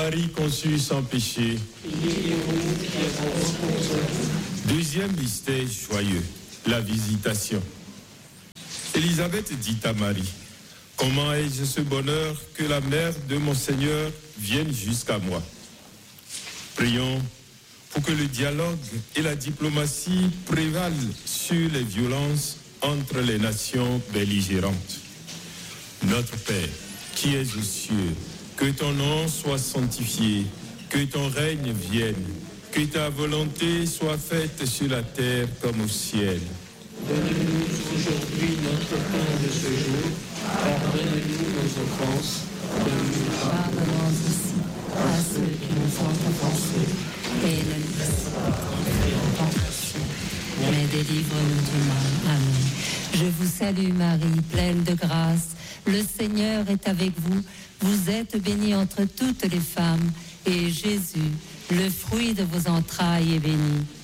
Marie conçue sans péché. Deuxième mystère joyeux, la visitation. Élisabeth dit à Marie, « Comment ai-je ce bonheur que la mère de mon Seigneur vienne jusqu'à moi ?» Prions pour que le dialogue et la diplomatie prévalent sur les violences entre les nations belligérantes. Notre Père, qui es aux cieux, que ton nom soit sanctifié, que ton règne vienne, que ta volonté soit faite sur la terre comme au ciel. Donne-nous aujourd'hui notre pain de ce jour. Pardonne-nous nos offenses, comme nous pardonnons aussi à ceux qui nous ont offensés. Et ne nous laisse pas entrer en tentation, mais délivre-nous du mal. Amen. Je vous salue Marie, pleine de grâce. Le Seigneur est avec vous. Vous êtes bénie entre toutes les femmes. Et Jésus, le fruit de vos entrailles, est béni.